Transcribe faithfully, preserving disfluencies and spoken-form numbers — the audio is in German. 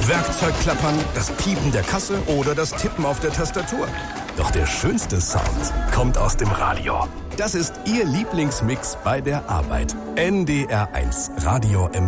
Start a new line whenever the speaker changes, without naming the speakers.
Werkzeugklappern, das Piepen der Kasse oder das Tippen auf der Tastatur. Doch der schönste Sound kommt aus dem Radio. Das ist Ihr Lieblingsmix bei der Arbeit. N D R eins Radio M